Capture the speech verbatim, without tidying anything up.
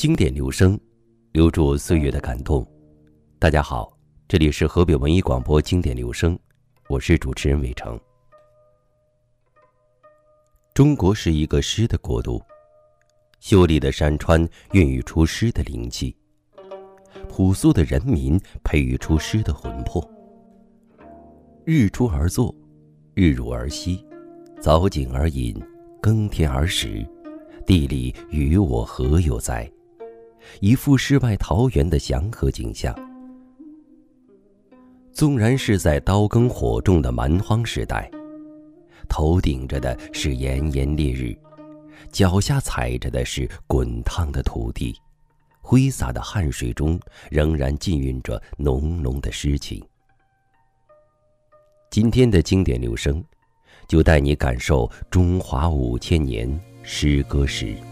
经典留声，留住岁月的感动。大家好，这里是河北文艺广播经典留声，我是主持人伟成。中国是一个诗的国度，秀丽的山川孕育出诗的灵气，朴素的人民培育出诗的魂魄。日出而作，日入而息，早景而饮，耕田而食，地里与我何有哉？一副世外桃源的祥和景象。纵然是在刀耕火种的蛮荒时代，头顶着的是炎炎烈日，脚下踩着的是滚烫的土地，挥洒的汗水中仍然浸润着浓浓的诗情。今天的经典留声，就带你感受中华五千年诗歌史。